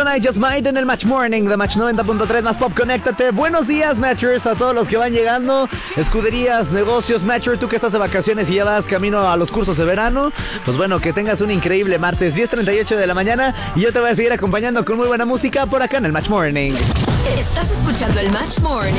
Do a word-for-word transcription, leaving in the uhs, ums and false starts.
con I Just Might en el Match Morning de Match noventa punto tres más Pop. Conéctate. Buenos días, Matchers, a todos los que van llegando. Escuderías, negocios, Matcher, tú que estás de vacaciones y ya vas camino a los cursos de verano. Pues bueno, que tengas un increíble martes, diez treinta y ocho de la mañana. Y yo te voy a seguir acompañando con muy buena música por acá en el Match Morning. Estás escuchando el Match Morning.